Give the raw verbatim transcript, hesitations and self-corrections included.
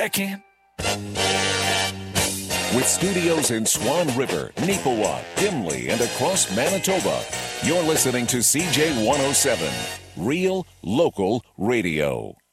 I can. With studios in Swan River, Neepawa, Gimli, and across Manitoba, you're listening to C J one oh seven, Real Local Radio.